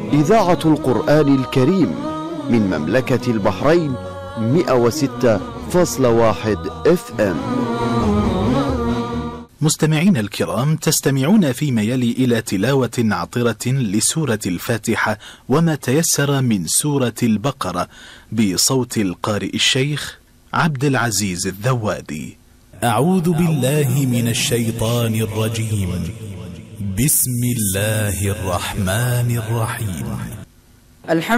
إذاعة القرآن الكريم من مملكة البحرين 106.1 FM. مستمعينا الكرام، تستمعون فيما يلي إلى تلاوة عطرة لسورة الفاتحة وما تيسر من سورة البقرة بصوت القارئ الشيخ عبد العزيز الذوادي. أعوذ بالله من الشيطان الرجيم. بسم الله الرحمن الرحيم.